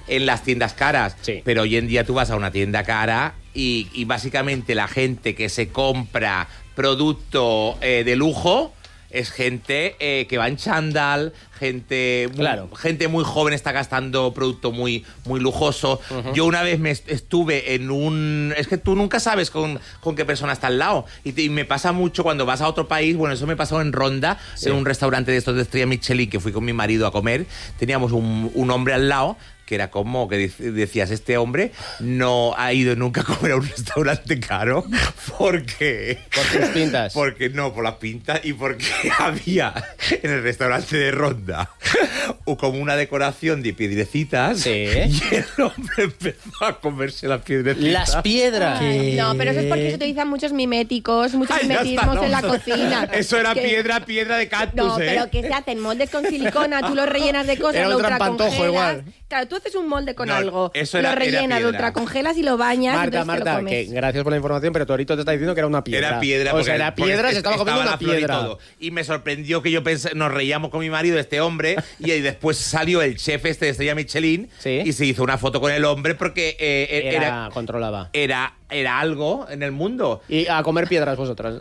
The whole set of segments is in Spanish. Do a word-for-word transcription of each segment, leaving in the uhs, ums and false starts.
en las tiendas caras. Sí. Pero hoy en día tú vas a una tienda cara y, y básicamente la gente que se compra producto eh, de lujo es gente eh, que va en chándal, gente, claro. muy, gente muy joven está gastando producto muy, muy lujoso. Uh-huh. Yo una vez me estuve en un... Es que tú nunca sabes con, con qué persona está al lado. Y, te, y me pasa mucho cuando vas a otro país. Bueno, eso me pasó en Ronda, sí. en un restaurante de estos de estrella Michelin, que fui con mi marido a comer. Teníamos un, un hombre al lado que era como que decías, este hombre no ha ido nunca a comer a un restaurante caro porque... Por tus pintas. Porque no, por las pintas y porque había en el restaurante de Ronda como una decoración de piedrecitas, sí. y el hombre empezó a comerse las piedrecitas. ¡Las piedras! Ay, no, pero eso es porque se utilizan muchos miméticos, muchos Ay, mimetismos está, no, en la no. cocina. Eso era que... piedra, piedra de cactus, No, ¿eh? pero que se hacen moldes con silicona, tú los rellenas de cosas, era lo un trampantojo ultracongelas. igual. Claro, tú haces un molde con No, algo, eso lo era- era rellenas, lo piedra. ultracongelas y lo bañas. Marta, entonces te lo Marta, comes. que gracias por la información, pero Torito te está diciendo que era una piedra. Era piedra. O porque- sea, era porque piedra, es- se estaba comiendo la una flor y piedra. todo. Y me sorprendió que yo pensé, nos reíamos con mi marido de este hombre y ahí después salió el chef este de estrella Michelin, ¿sí? y se hizo una foto con el hombre porque eh, Era, era, controlaba. era, era algo en el mundo. Y a comer piedras vosotras.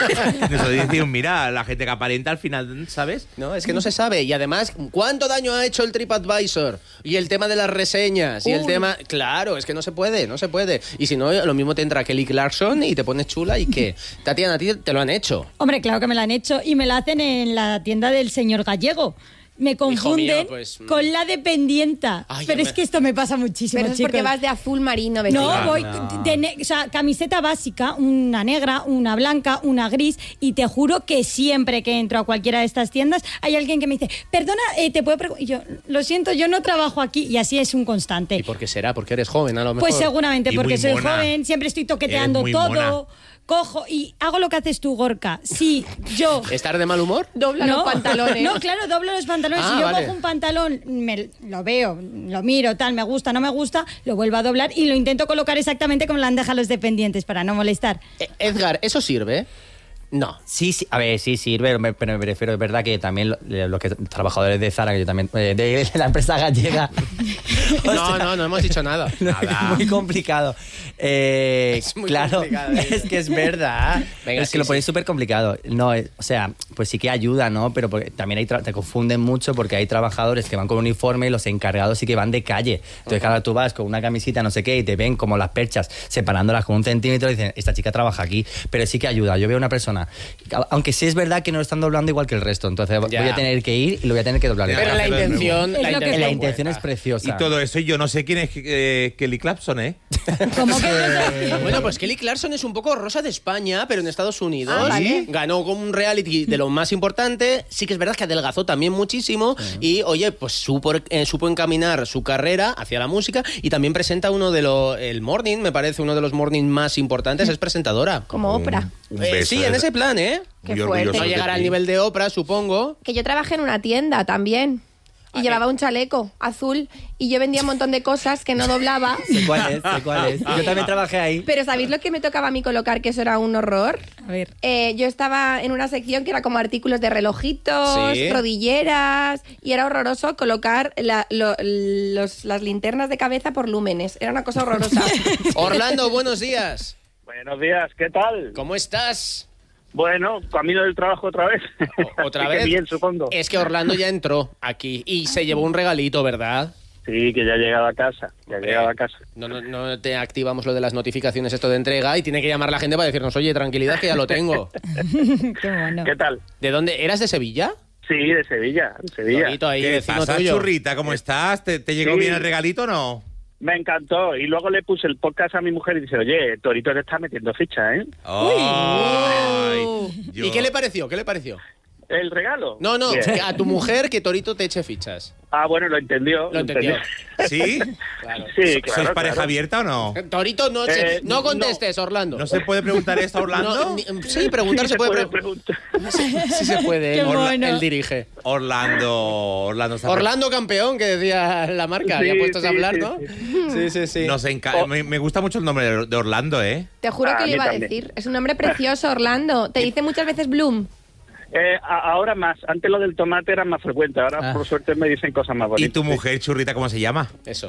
Eso dice, mira, la gente que aparenta al final, ¿sabes? No, es que no se sabe. Y además, ¿cuánto daño ha hecho el TripAdvisor? Y el tema de las reseñas. Y el Uy. tema... Claro, es que no se puede, no se puede. Y si no, lo mismo te entra Kelly Clarkson y te pones chula y ¿qué? Tatiana, a ti te lo han hecho. Hombre, claro que me la han hecho y me la hacen en la tienda del señor Gallego. Me confunden mío, pues, mm. con la dependienta. Ay, pero ya es me- que esto me pasa muchísimo, Pero es chicos. porque vas de azul marino vestido. No, Ah, voy no. de ne- o sea, camiseta básica, una negra, una blanca, una gris, y te juro que siempre que entro a cualquiera de estas tiendas hay alguien que me dice, perdona, eh, te puedo preguntar. Y yo, lo siento, yo no trabajo aquí, y así es un constante. ¿Y por qué será? Porque eres joven, a lo mejor. Pues seguramente Y porque muy soy mona. joven, siempre estoy toqueteando Eres muy todo, mona. cojo y hago lo que haces tú, Gorka. Sí, yo... ¿Estar de mal humor? Dobla los pantalones. No, claro, doblo los pantalones. Ah, si yo vale. cojo un pantalón, me, lo veo, lo miro, tal, me gusta, no me gusta, lo vuelvo a doblar y lo intento colocar exactamente como lo han dejado los dependientes para no molestar. Eh, Edgar, ¿eso sirve? No. Sí, sí, a ver, sí sirve, me- pero me refiero, es verdad que también lo- los que trabajadores de Zara, que yo también, eh, de la empresa gallega. o No, sea, no, no hemos dicho nada. no, Nada. es muy complicado. Eh, Es muy claro, complicado, ¿eh? es que es verdad. Venga, es sí, que lo sí. ponéis súper complicado. No, eh, o sea, pues sí que ayuda, ¿no? Pero porque también hay tra- te confunden mucho porque hay trabajadores que van con uniforme y los encargados sí que van de calle. Entonces, claro, tú vas con una camisita, no sé qué, y te ven como las perchas separándolas con un centímetro y dicen, esta chica trabaja aquí. Pero sí que ayuda. Yo veo una persona, aunque sí es verdad que no lo están doblando igual que el resto, entonces Ya. voy a tener que ir y lo voy a tener que doblar. Pero Pero la hacerlo de nuevo. intención... Es La lo que intención, la es intención es buena. preciosa. Y todo eso, y yo no sé quién es eh, Kelly Clarkson, ¿eh? ¿Cómo que Bueno, pues Kelly Clarkson es un poco Rosa de España, pero en Estados Unidos. Ah, vale. Ganó con un reality de lo más importante. Sí que es verdad que adelgazó también muchísimo. Y, oye, pues supo, eh, supo encaminar su carrera hacia la música. Y también presenta uno de los... El Morning, me parece, uno de los Morning más importantes. Es presentadora. Como Oprah. Un Eh, beso, sí, en ¿eh? ese plan, ¿eh? Qué Muy fuerte. orgulloso No de llegará ti. al nivel de Oprah, supongo. Que yo trabajé en una tienda también. Y Ah, llevaba eh. un chaleco azul y yo vendía un montón de cosas que no doblaba. Sé cuál es, sé cuál es. Yo también trabajé ahí. Pero ¿sabéis lo que me tocaba a mí colocar? Que eso era un horror. A ver. Eh, yo estaba en una sección que era como artículos de relojitos, Sí. rodilleras, y era horroroso colocar la- lo- los- las linternas de cabeza por lúmenes. Era una cosa horrorosa. Orlando, buenos días. Buenos días, ¿qué tal? ¿Cómo estás? Bueno, camino del trabajo otra vez. O- ¿Otra Así que vez? bien, supongo. Es que Orlando ya entró aquí y se llevó un regalito, ¿verdad? Sí, que ya he llegado a casa, ya he llegado a casa. No, no, no te activamos lo de las notificaciones esto de entrega y tiene que llamar la gente para decirnos, oye, tranquilidad que ya lo tengo. Qué bueno. ¿Qué tal? ¿De dónde? ¿Eras de Sevilla? Sí, de Sevilla, de Sevilla. Torito ahí, ¿Qué vecino pasa, tuyo. churrita? ¿Cómo estás? ¿Te, te llegó Sí. bien el regalito o no? Me encantó. Y luego le puse el podcast a mi mujer y dice, oye, Torito te está metiendo ficha, ¿eh? Ay, yo- ¿Y qué le pareció? ¿Qué le pareció? ¿El regalo? No, no, Bien. a tu mujer que Torito te eche fichas. Ah, bueno, lo entendió. Lo entendió. ¿Sí? Claro. Sí, claro, ¿Sois pareja claro. abierta o no? Torito, no, se- Eh, no contestes, Orlando. ¿No se puede preguntar esto a Orlando? No, ni- sí, preguntar Sí, se puede. pre- preguntar. Sí, sí se puede. Qué él, mono. él dirige. Orlando, Orlando está... Orlando campeón, que decía la marca. Sí, ya puestos a sí, hablar, sí, ¿no? sí. Sí, sí, sí. Nos enca- Oh. me, me gusta mucho el nombre de de Orlando, ¿eh? Te juro Ah, que a le mí iba a también. decir. Es un nombre precioso, Orlando. Te dice muchas veces Bloom. Eh, a- ahora más. Antes lo del tomate era más frecuente. Ahora, Ah. por suerte, me dicen cosas más ¿Y bonitas. tu mujer, churrita, cómo se llama? Eso.